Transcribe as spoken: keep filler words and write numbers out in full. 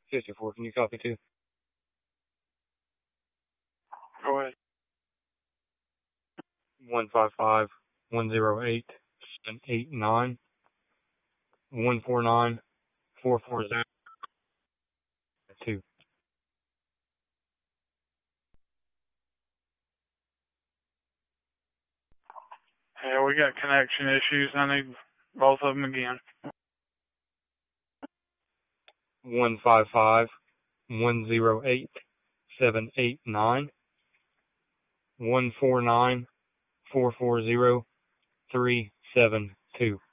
fifty-four, can you copy too? Go ahead. one five five, one zero eight, seven eight nine, one four nine, four four zero two. Yeah, we got connection issues. I need both of them again. one five five, one zero eight, seven eight nine, one four nine, four four zero, three seven two.